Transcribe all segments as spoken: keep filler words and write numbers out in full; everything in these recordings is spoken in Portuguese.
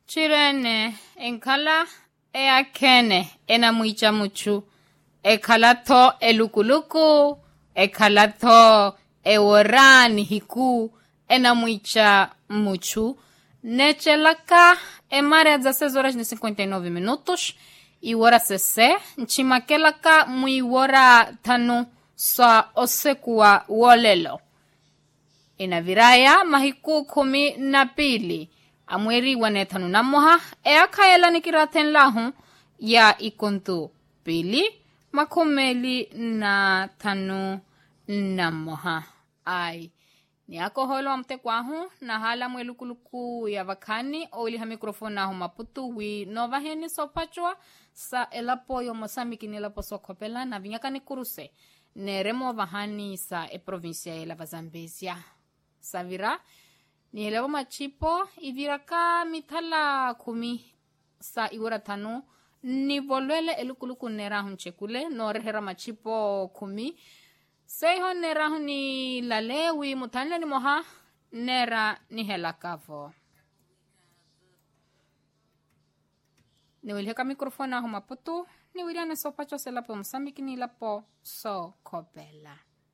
Chirene, enkala, e akene, ena muicha muchu, e kalato e lukuluku, e kalato e orani hiku, ena muicha muchu, nechelaka, e mare às dezesseis horas e cinquenta e nove minutos, e hora sese, nchimakelaka mui hora tanu, sa osekua wolelo. Ina viraya mahiku kumi na pili, amweri wane tanu na moha, e akaela nikiraten lahu, ya ikontu pili, makomeli na tanu na moha. Ai, ni ako holo amte kwahu, na hala mwelukuluku ya vakani, o ili ha mikrofona hu maputu, wi nova heni sopachwa, sa elapo yo mosamiki nilapo sokopela, na vinyakani kuruse, ne remo vahani sa e provincia ela vazambezia. Savira, ni elevo machipo, iviraka mitala kumi sa iwara tanu, ni volwele elukuluku nera hunchekule, no rehera machipo kumi, seho nera huni lalewi mutanle ni moha, nera ni helakavo. Ni wilheka mikrofona humaputu, ni wiliane sopacho selapo msamiki ni lapo so kopela.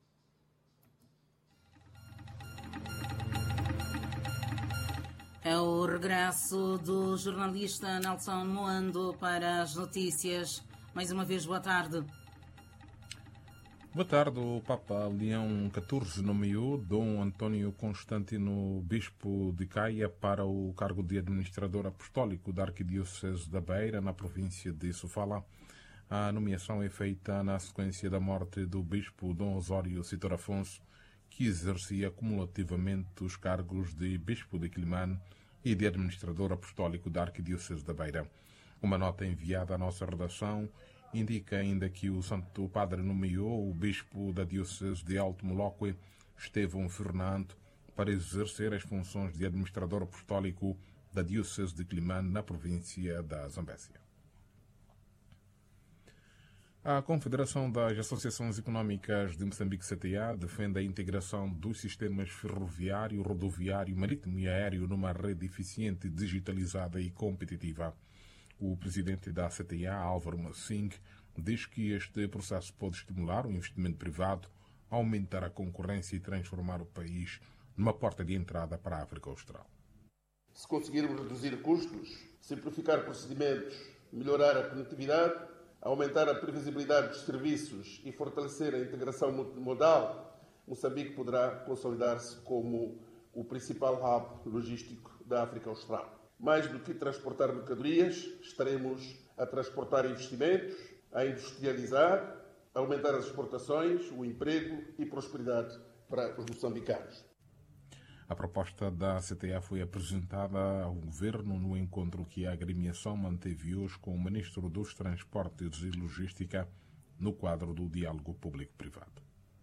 É o regresso do jornalista Nelson Moando para as notícias. Mais uma vez, boa tarde. Boa tarde. O Papa Leão catorze nomeou Dom António Constantino, bispo de Caia, para o cargo de administrador apostólico da Arquidiocese da Beira, na província de Sofala. A nomeação é feita na sequência da morte do bispo Dom Osório Citor Afonso, que exercia cumulativamente os cargos de bispo de Quilimane e de administrador apostólico da Arquidiocese da Beira. Uma nota enviada à nossa redação indica ainda que o Santo Padre nomeou o bispo da Diocese de Alto Moloque, Estevão Fernando, para exercer as funções de administrador apostólico da Diocese de Quilimane, na província da Zambésia. A Confederação das Associações Económicas de Moçambique, C T A, defende a integração dos sistemas ferroviário, rodoviário, marítimo e aéreo numa rede eficiente, digitalizada e competitiva. O presidente da C T A, Álvaro Massing, diz que este processo pode estimular o investimento privado, aumentar a concorrência e transformar o país numa porta de entrada para a África Austral. Se conseguirmos reduzir custos, simplificar procedimentos, melhorar a conectividade, aumentar a previsibilidade dos serviços e fortalecer a integração multimodal, Moçambique poderá consolidar-se como o principal hub logístico da África Austral. Mais do que transportar mercadorias, estaremos a transportar investimentos, a industrializar, a aumentar as exportações, o emprego e prosperidade para os moçambicanos. A proposta da C T A foi apresentada ao Governo no encontro que a agremiação manteve hoje com o Ministro dos Transportes e Logística no quadro do diálogo público-privado.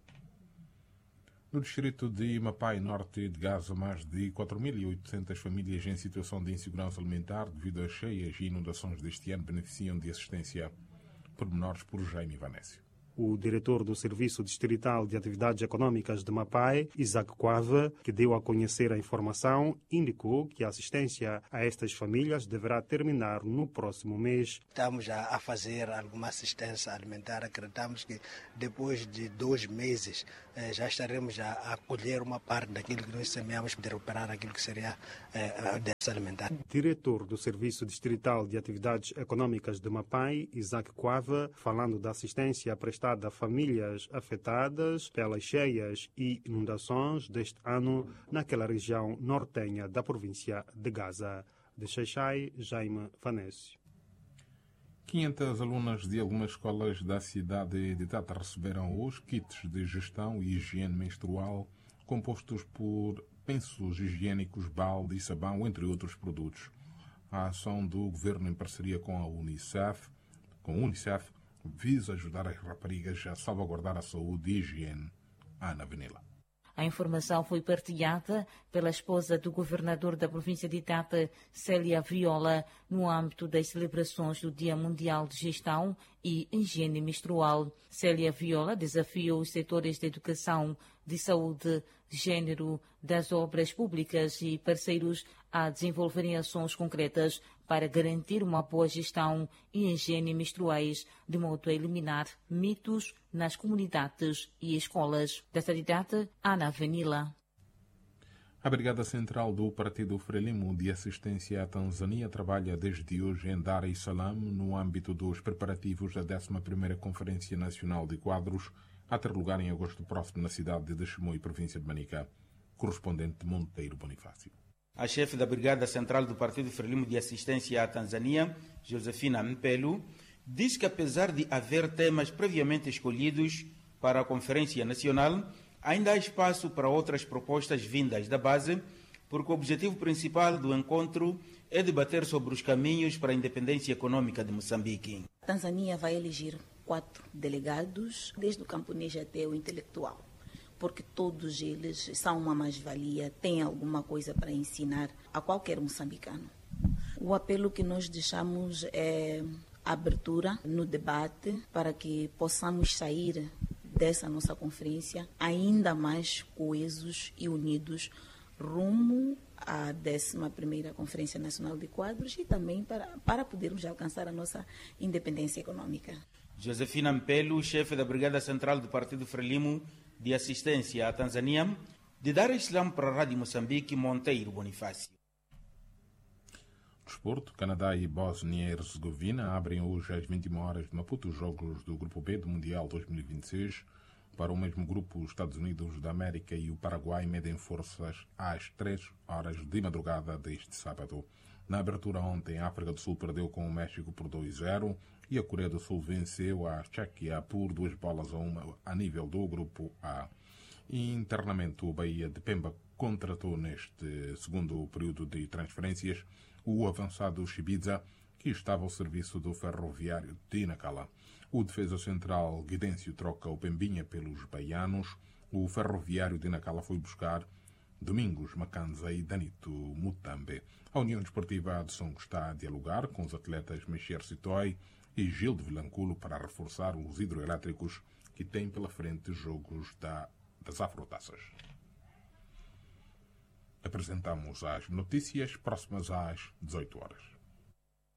No distrito de Mapai, norte de Gaza, mais de quatro mil e oitocentas famílias em situação de insegurança alimentar devido às cheias e inundações deste ano beneficiam de assistência. Pormenores por Jaime Vanésio. O diretor do Serviço Distrital de Atividades Econômicas de Mapai, Isaac Quava, que deu a conhecer a informação, indicou que a assistência a estas famílias deverá terminar no próximo mês. Estamos a fazer alguma assistência alimentar. Acreditamos que depois de dois meses eh, já estaremos a colher uma parte daquilo que nós semeamos, de recuperar aquilo que seria eh, dessa alimentar. Diretor do Serviço Distrital de Atividades Econômicas de Mapai, Isaac Quava, falando da assistência prestada a famílias afetadas pelas cheias e inundações deste ano naquela região nortenha da província de Gaza. De Xaixai, Jaime Vanésio. quinhentas alunas de algumas escolas da cidade de Tata receberam hoje kits de gestão e higiene menstrual compostos por pensos higiênicos, balde e sabão, entre outros produtos. A ação do governo em parceria com a Unicef, com a Unicef visa ajudar as raparigas a salvaguardar a saúde e higiene. Ana Venila. A informação foi partilhada pela esposa do governador da província de Tata, Célia Viola, no âmbito das celebrações do Dia Mundial de Gestão e Higiene Menstrual. Célia Viola desafiou os setores de educação, de saúde, género, das obras públicas e parceiros a desenvolverem ações concretas para garantir uma boa gestão e higiene menstruais, de modo a eliminar mitos nas comunidades e escolas. Desta cidade, Ana Vanilla. A Brigada Central do Partido Frelimo de Assistência à Tanzânia trabalha desde hoje em Dar es Salaam no âmbito dos preparativos da décima primeira Conferência Nacional de Quadros, a ter lugar em agosto próximo na cidade de Chimoio, província de Manica. Correspondente Monteiro Bonifácio. A chefe da Brigada Central do Partido Frelimo de Assistência à Tanzânia, Josefina Mpelu, diz que apesar de haver temas previamente escolhidos para a Conferência Nacional, ainda há espaço para outras propostas vindas da base, porque o objetivo principal do encontro é debater sobre os caminhos para a independência econômica de Moçambique. A Tanzânia vai eleger quatro delegados, desde o camponês até o intelectual, porque todos eles são uma mais-valia, têm alguma coisa para ensinar a qualquer moçambicano. O apelo que nós deixamos é a abertura no debate para que possamos sair dessa nossa conferência ainda mais coesos e unidos rumo à décima primeira Conferência Nacional de Quadros e também para, para podermos alcançar a nossa independência econômica. Josefina Mpelu, chefe da Brigada Central do Partido Frelimo de Assistência à Tanzânia, de Dar es Salaam para a Rádio Moçambique, Monteiro Bonifácio. Desporto, Canadá e Bósnia e Herzegovina abrem hoje às vinte e uma horas de Maputo os jogos do Grupo B do Mundial dois mil e vinte e seis. Para o mesmo grupo, os Estados Unidos da América e o Paraguai medem forças às três horas de madrugada deste sábado. Na abertura ontem, a África do Sul perdeu com o México por dois a zero e a Coreia do Sul venceu a Tchequia por duas bolas a uma a nível do Grupo A. E internamente, o Bahia de Pemba contratou neste segundo período de transferências o avançado Chibiza, que estava ao serviço do Ferroviário de Nacala. O defesa central Guidêncio troca o Pembinha pelos baianos. O Ferroviário de Nacala foi buscar Domingos Macanza e Danito Mutambe. A União Desportiva Adson está a dialogar com os atletas Mexer Citoy e Gil de Vilanculo para reforçar os hidroelétricos que têm pela frente jogos da, das Afrotaças. Apresentamos as notícias próximas às dezoito horas.